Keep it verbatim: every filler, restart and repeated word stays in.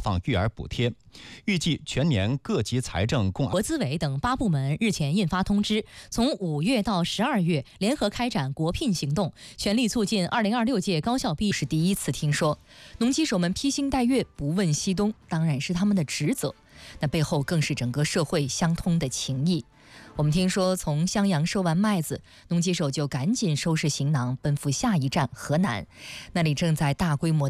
放育儿补贴。预计全年各级财政共国资委等八部门日前印发通知，从五月到十二月联合开展国聘行动，全力促进二零二六届高校毕业。是第一次听说，农机手们披星戴月不问西东，当然是他们的职责，那背后更是整个社会相通的情谊。我们听说，从襄阳收完麦子，农机手就赶紧收拾行囊，奔赴下一站河南，那里正在大规模